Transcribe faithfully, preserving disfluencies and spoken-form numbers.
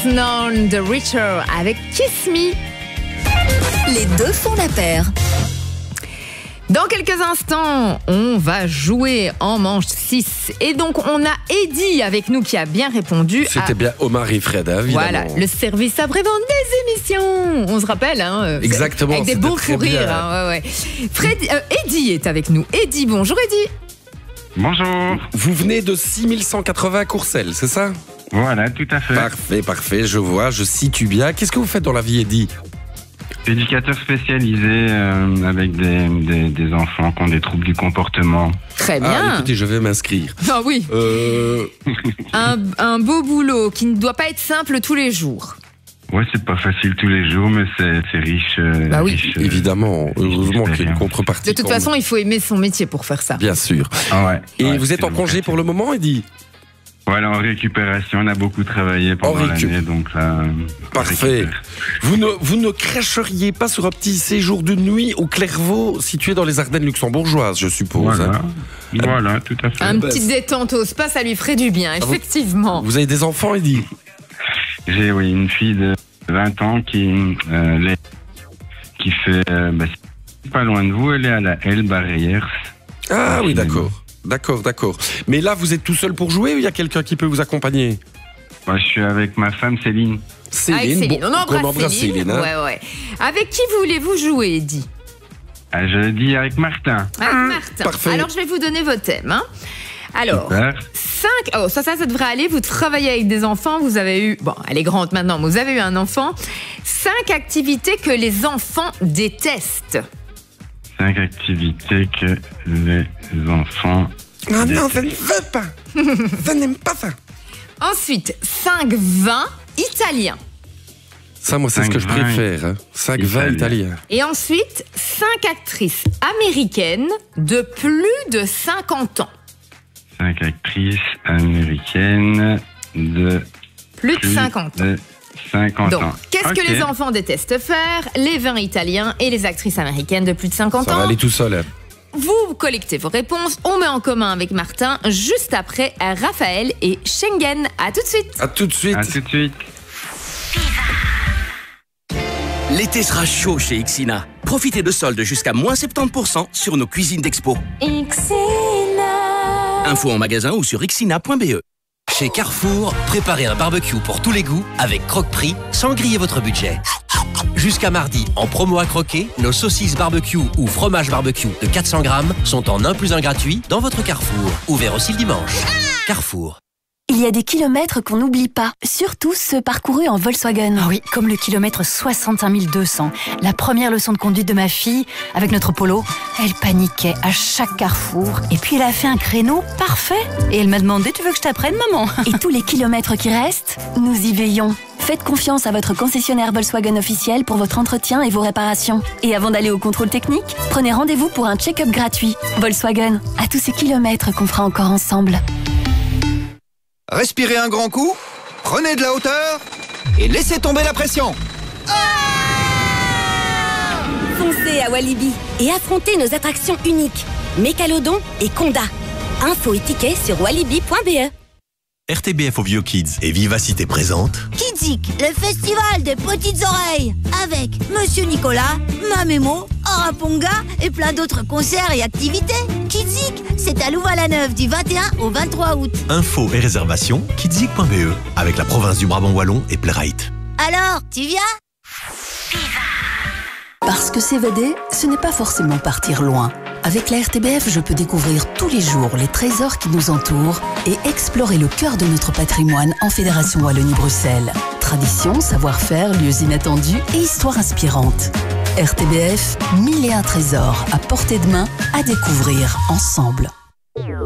None the Richer avec Kiss Me. Les deux font la paire. Dans quelques instants, on va jouer en manche six. Et donc, on a Eddie avec nous qui a bien répondu. C'était à... bien Omar et Fred, hein, évidemment. Voilà, le service après-vente des émissions. On se rappelle, hein. Exactement. Avec des beaux fous rires. Hein, ouais, ouais. Fred, euh, Eddie est avec nous. Eddie, bonjour Eddie. Bonjour. Vous venez de six mille cent quatre-vingts à Courcelles, c'est ça? Voilà, tout à fait. Parfait, parfait, je vois, je situe bien. Qu'est-ce que vous faites dans la vie, Eddie? Éducateur spécialisé euh, avec des, des, des enfants qui ont des troubles du comportement. Très bien. Ah, écoutez, je vais m'inscrire. Ah oui. Euh... un, un beau boulot qui ne doit pas être simple tous les jours. Ouais, c'est pas facile tous les jours, mais c'est, c'est riche. Euh, bah oui. riche, euh, Évidemment, heureusement qu'il y a une contrepartie. De toute façon, il faut aimer son métier pour faire ça. Bien sûr. Ah ouais. Et ouais, vous êtes en congé pour le moment, Eddie? Voilà, en récupération, on a beaucoup travaillé pendant récup... l'année, donc là... Parfait. Vous ne, vous ne cracheriez pas sur un petit séjour de nuit au Clairvaux, situé dans les Ardennes luxembourgeoises, je suppose. Voilà, hein. voilà tout à fait. Un bah, petit détente au spa, ça lui ferait du bien, ah, effectivement. Vous, vous avez des enfants, Eddie? J'ai, oui, une fille de vingt ans qui, euh, qui fait... Euh, bah, pas loin de vous, elle est à la L Barrières. Ah oui, d'accord. D'accord, d'accord. Mais là, vous êtes tout seul pour jouer ou il y a quelqu'un qui peut vous accompagner? Moi, je suis avec ma femme Céline. Céline, avec Céline. Bon, on embrasse, on embrasse Céline. Céline hein. ouais, ouais. Avec qui voulez-vous jouer, Eddie? ah, Je dis avec Martin. Avec Martin. Parfait. Alors, je vais vous donner vos thèmes. Hein. Alors, cinq... Oh, ça, ça, ça devrait aller. Vous travaillez avec des enfants. Vous avez eu... Bon, elle est grande maintenant, mais vous avez eu un enfant. Cinq activités que les enfants détestent. Cinq activités que les enfants... Ah non, je ne veux pas. Je n'aime pas ça. Ensuite, cinq vins italiens. Ça, moi, c'est ce que je préfère. Hein. cinq vins italiens. Et ensuite, cinq actrices américaines de plus de cinquante ans. Cinq actrices américaines de... Plus de cinquante ans. De cinquante Donc, ans. qu'est-ce okay. que les enfants détestent faire? Les vins italiens et les actrices américaines de plus de cinquante ça ans. Ça va aller tout seul. Hein. Vous collectez vos réponses, on met en commun avec Martin, juste après Raphaël et Schengen. À tout de suite. À tout de suite. À tout de suite. L'été sera chaud chez Ixina. Profitez de soldes jusqu'à moins soixante-dix pour cent sur nos cuisines d'expo. Ixina. Info en magasin ou sur ixina point b e. Chez Carrefour, préparez un barbecue pour tous les goûts avec Croque-Prix sans griller votre budget. Jusqu'à mardi, en promo à croquer, nos saucisses barbecue ou fromage barbecue de quatre cents grammes sont en un plus un gratuit dans votre Carrefour. Ouvert aussi le dimanche. Carrefour. Il y a des kilomètres qu'on n'oublie pas, surtout ceux parcourus en Volkswagen. Ah oui, comme le kilomètre soixante et un mille deux cents. La première leçon de conduite de ma fille, avec notre Polo, elle paniquait à chaque carrefour. Et puis elle a fait un créneau parfait. Et elle m'a demandé, tu veux que je t'apprenne, maman? Et tous les kilomètres qui restent, nous y veillons. Faites confiance à votre concessionnaire Volkswagen officiel pour votre entretien et vos réparations. Et avant d'aller au contrôle technique, prenez rendez-vous pour un check-up gratuit. Volkswagen, à tous ces kilomètres qu'on fera encore ensemble. Respirez un grand coup, prenez de la hauteur et laissez tomber la pression. Ah! Foncez à Walibi et affrontez nos attractions uniques, Mécalodon et Conda. Infos et tickets sur walibi point b e. R T B F Ovio Kids et Vivacité présente Kidzik, le festival des petites oreilles, avec Monsieur Nicolas, Mamémo, Araponga et plein d'autres concerts et activités. Kidzik, c'est à Louvain-la-Neuve du vingt et un au vingt-trois août. Infos et réservations, kidzik point b e, avec la province du Brabant Wallon et Playrite. Alors, tu viens? Parce que s'évader, ce n'est pas forcément partir loin. Avec la R T B F, je peux découvrir tous les jours les trésors qui nous entourent et explorer le cœur de notre patrimoine en Fédération Wallonie-Bruxelles. Tradition, savoir-faire, lieux inattendus et histoires inspirantes. R T B F, mille et un trésors à portée de main à découvrir ensemble.